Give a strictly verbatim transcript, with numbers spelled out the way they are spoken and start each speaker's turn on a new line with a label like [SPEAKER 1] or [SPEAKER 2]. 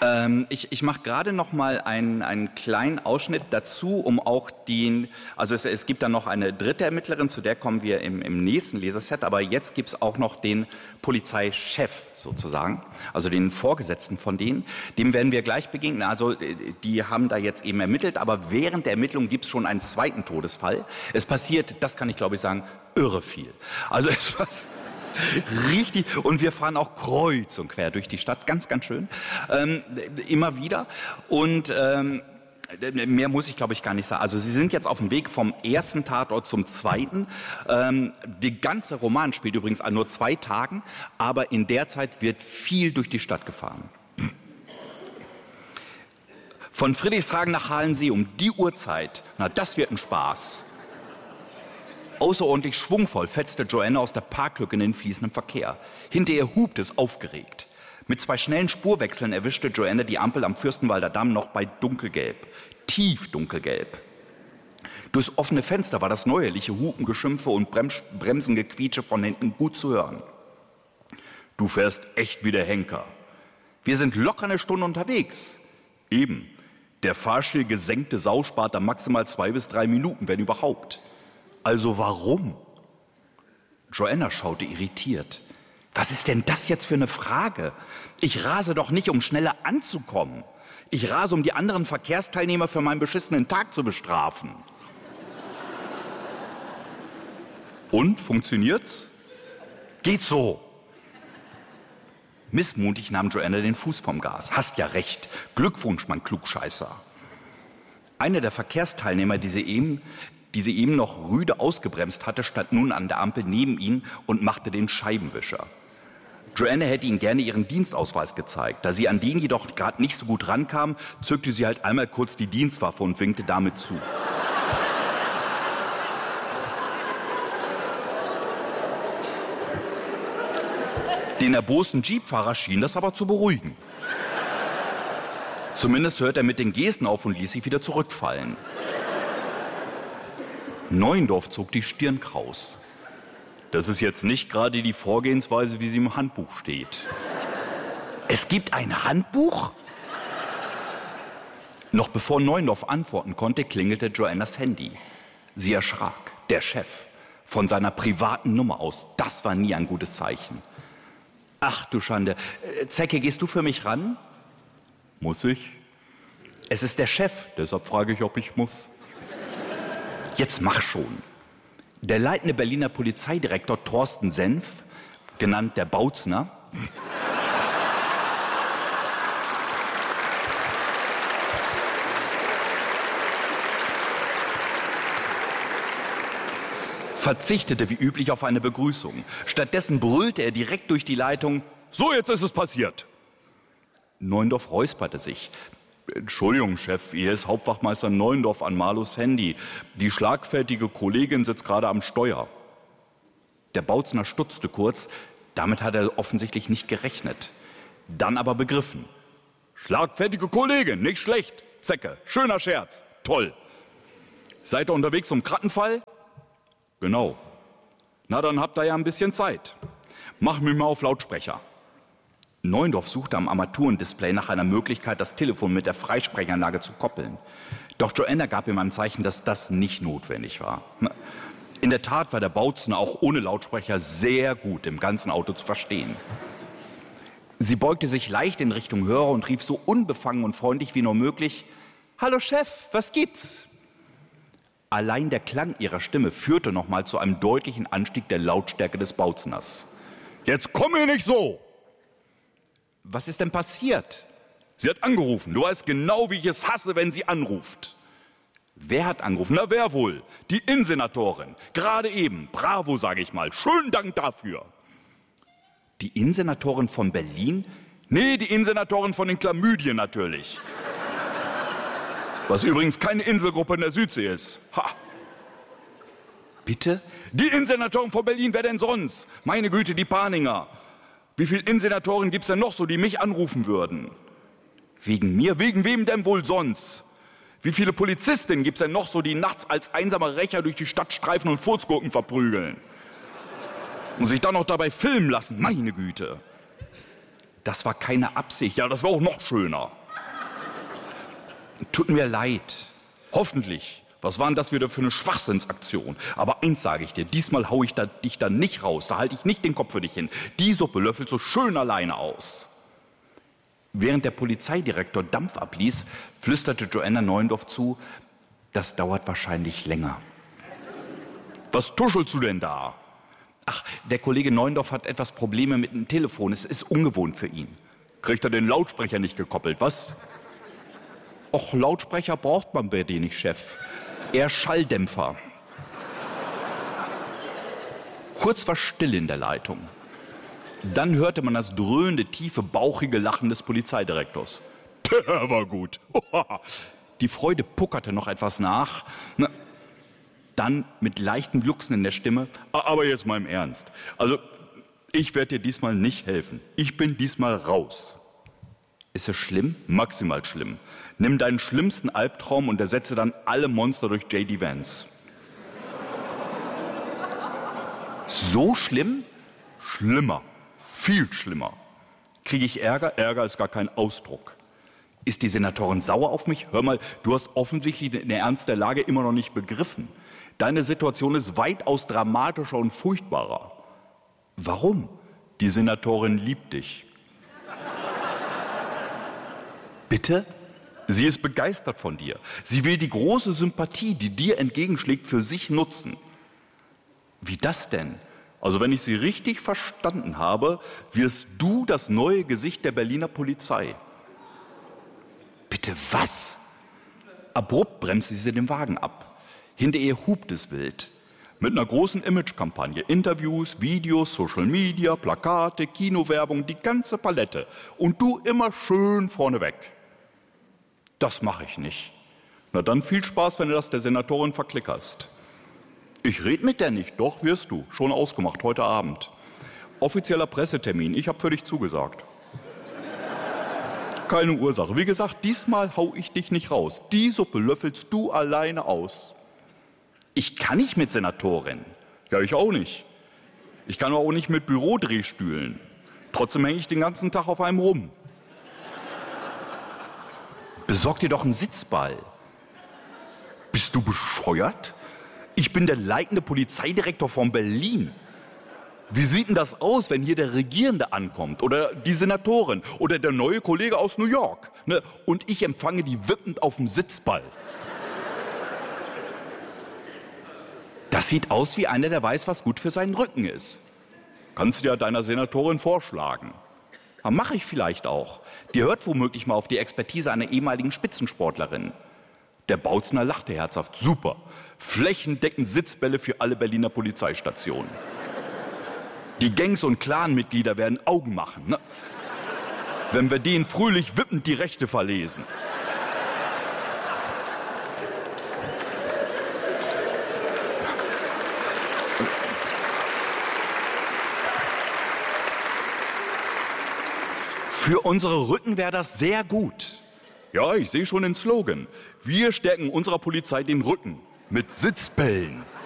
[SPEAKER 1] Ähm, ich ich mache gerade noch mal einen, einen kleinen Ausschnitt dazu, um auch den, also es, es gibt dann noch eine dritte Ermittlerin, zu der kommen wir im, im nächsten Leserset, aber jetzt gibt es auch noch den Polizeichef sozusagen, also den Vorgesetzten von denen. Dem werden wir gleich begegnen. Also die haben da jetzt eben ermittelt, aber während der Ermittlung gibt es schon einen zweiten Todesfall. Es passiert, das kann ich glaube ich sagen, irre viel. Also es passiert richtig, und wir fahren auch kreuz und quer durch die Stadt, ganz, ganz schön, ähm, immer wieder. Und ähm, mehr muss ich, glaube ich, gar nicht sagen. Also Sie sind jetzt auf dem Weg vom ersten Tatort zum zweiten. Ähm, der ganze Roman spielt übrigens an nur zwei Tagen, aber in der Zeit wird viel durch die Stadt gefahren. Von Friedrichshagen nach Halensee um die Uhrzeit, na, das wird ein Spaß. Außerordentlich schwungvoll fetzte Joanna aus der Parklücke in den fließenden Verkehr. Hinter ihr hupt es aufgeregt. Mit zwei schnellen Spurwechseln erwischte Joanna die Ampel am Fürstenwalder Damm noch bei dunkelgelb. Tief dunkelgelb. Durchs offene Fenster war das neuerliche Hupengeschimpfe und Brems Bremsengequietsche von hinten gut zu hören. Du fährst echt wie der Henker. Wir sind locker eine Stunde unterwegs. Eben. Der Fahrstuhl gesenkte Sau spart da maximal zwei bis drei Minuten, wenn überhaupt. Also warum? Joanna schaute irritiert. Was ist denn das jetzt für eine Frage? Ich rase doch nicht, um schneller anzukommen. Ich rase, um die anderen Verkehrsteilnehmer für meinen beschissenen Tag zu bestrafen. Und, funktioniert's? Geht so. Missmutig nahm Joanna den Fuß vom Gas. Hast ja recht. Glückwunsch, mein Klugscheißer. Einer der Verkehrsteilnehmer, die sie eben die sie eben noch rüde ausgebremst hatte, stand nun an der Ampel neben ihm und machte den Scheibenwischer. Joanna hätte ihm gerne ihren Dienstausweis gezeigt. Da sie an den jedoch gerade nicht so gut rankam, zückte sie halt einmal kurz die Dienstwaffe und winkte damit zu. Den erbosten Jeepfahrer schien das aber zu beruhigen. Zumindest hörte er mit den Gesten auf und ließ sich wieder zurückfallen. Neuendorf zog die Stirn kraus. Das ist jetzt nicht gerade die Vorgehensweise, wie sie im Handbuch steht. Es gibt ein Handbuch? Noch bevor Neuendorf antworten konnte, klingelte Joannas Handy. Sie erschrak. Der Chef. Von seiner privaten Nummer aus. Das war nie ein gutes Zeichen. Ach du Schande. Zecke, gehst du für mich ran? Muss ich? Es ist der Chef, deshalb frage ich, ob ich muss. Jetzt mach schon. Der leitende Berliner Polizeidirektor Thorsten Senf, genannt der Bautzner, verzichtete wie üblich auf eine Begrüßung. Stattdessen brüllte er direkt durch die Leitung: So, jetzt ist es passiert. Neuendorf räusperte sich. Entschuldigung, Chef, hier ist Hauptwachmeister Neuendorf an Marlos Handy. Die schlagfertige Kollegin sitzt gerade am Steuer. Der Bautzner stutzte kurz. Damit hat er offensichtlich nicht gerechnet. Dann aber begriffen. Schlagfertige Kollegin, nicht schlecht. Zecke, schöner Scherz. Toll. Seid ihr unterwegs zum Krattenfall? Genau. Na, dann habt ihr ja ein bisschen Zeit. Mach mich mal auf Lautsprecher. Neuendorf suchte am Armaturendisplay nach einer Möglichkeit, das Telefon mit der Freisprechanlage zu koppeln. Doch Joanna gab ihm ein Zeichen, dass das nicht notwendig war. In der Tat war der Bautzner auch ohne Lautsprecher sehr gut im ganzen Auto zu verstehen. Sie beugte sich leicht in Richtung Hörer und rief so unbefangen und freundlich wie nur möglich: Hallo Chef, was gibt's? Allein der Klang ihrer Stimme führte noch mal zu einem deutlichen Anstieg der Lautstärke des Bautzners. Jetzt komm mir nicht so! Was ist denn passiert? Sie hat angerufen. Du weißt genau, wie ich es hasse, wenn sie anruft. Wer hat angerufen? Na, wer wohl? Die Innensenatorin. Gerade eben. Bravo, sage ich mal. Schönen Dank dafür. Die Innensenatorin von Berlin? Nee, die Innensenatorin von den Chlamydien natürlich. Was übrigens keine Inselgruppe in der Südsee ist. Ha! Bitte? Die Innensenatorin von Berlin, wer denn sonst? Meine Güte, die Paninger. Wie viele Innensenatoren gibt es denn noch so, die mich anrufen würden? Wegen mir? Wegen wem denn wohl sonst? Wie viele Polizistinnen gibt es denn noch so, die nachts als einsame Rächer durch die Stadt streifen und Furzgurken verprügeln? Und sich dann noch dabei filmen lassen? Meine Güte. Das war keine Absicht. Ja, das war auch noch schöner. Tut mir leid. Hoffentlich. Was war denn das wieder für eine Schwachsinnsaktion? Aber eins sage ich dir, diesmal hau ich da, dich da nicht raus. Da halte ich nicht den Kopf für dich hin. Die Suppe löffelt so schön alleine aus. Während der Polizeidirektor Dampf abließ, flüsterte Joanna Neuendorf zu, das dauert wahrscheinlich länger. Was tuschelst du denn da? Ach, der Kollege Neuendorf hat etwas Probleme mit dem Telefon. Es ist ungewohnt für ihn. Kriegt er den Lautsprecher nicht gekoppelt, was? Och, Lautsprecher braucht man bei dir nicht, Chef. Eher Schalldämpfer. Kurz war Stille in der Leitung. Dann hörte man das dröhnende, tiefe, bauchige Lachen des Polizeidirektors. Der war gut. Die Freude puckerte noch etwas nach. Na, dann mit leichtem Glucksen in der Stimme. Aber jetzt mal im Ernst. Also, ich werde dir diesmal nicht helfen. Ich bin diesmal raus. Ist es schlimm? Maximal schlimm. Nimm deinen schlimmsten Albtraum und ersetze dann alle Monster durch J D Vance. So schlimm? Schlimmer. Viel schlimmer. Kriege ich Ärger? Ärger ist gar kein Ausdruck. Ist die Senatorin sauer auf mich? Hör mal, du hast offensichtlich den Ernst der Lage immer noch nicht begriffen. Deine Situation ist weitaus dramatischer und furchtbarer. Warum? Die Senatorin liebt dich. Bitte? Sie ist begeistert von dir. Sie will die große Sympathie, die dir entgegenschlägt, für sich nutzen. Wie das denn? Also wenn ich Sie richtig verstanden habe, wirst du das neue Gesicht der Berliner Polizei. Bitte was? Abrupt bremste sie den Wagen ab. Hinter ihr hupt es wild. Mit einer großen Imagekampagne. Interviews, Videos, Social Media, Plakate, Kinowerbung, die ganze Palette. Und du immer schön vorneweg. Das mache ich nicht. Na dann viel Spaß, wenn du das der Senatorin verklickerst. Ich red mit der nicht. Doch, wirst du. Schon ausgemacht, heute Abend. Offizieller Pressetermin. Ich habe für dich zugesagt. Keine Ursache. Wie gesagt, diesmal hau ich dich nicht raus. Die Suppe löffelst du alleine aus. Ich kann nicht mit Senatorin. Ja, ich auch nicht. Ich kann auch nicht mit Bürodrehstühlen. Trotzdem hänge ich den ganzen Tag auf einem rum. Besorg dir doch einen Sitzball. Bist du bescheuert? Ich bin der leitende Polizeidirektor von Berlin. Wie sieht denn das aus, wenn hier der Regierende ankommt oder die Senatorin oder der neue Kollege aus New York? Ne? Und ich empfange die wippend auf dem Sitzball. Das sieht aus wie einer, der weiß, was gut für seinen Rücken ist. Kannst du ja deiner Senatorin vorschlagen. Aber mache ich vielleicht auch. Die hört womöglich mal auf die Expertise einer ehemaligen Spitzensportlerin. Der Bautzner lachte herzhaft. Super. Flächendeckend Sitzbälle für alle Berliner Polizeistationen. Die Gangs- und Clanmitglieder werden Augen machen, ne? Wenn wir denen fröhlich wippend die Rechte verlesen. Für unsere Rücken wäre das sehr gut. Ja, ich sehe schon den Slogan. Wir stärken unserer Polizei den Rücken mit Sitzbällen.